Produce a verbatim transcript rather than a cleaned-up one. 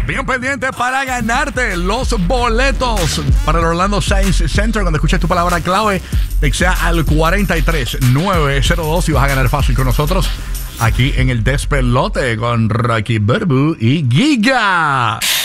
Bien pendiente para ganarte los boletos para el Orlando Science Center. Cuando escuches tu palabra clave, te sea al cuatro tres nueve cero dos y vas a ganar fácil con nosotros aquí en el Despelote con Rocky Burbu y Giga.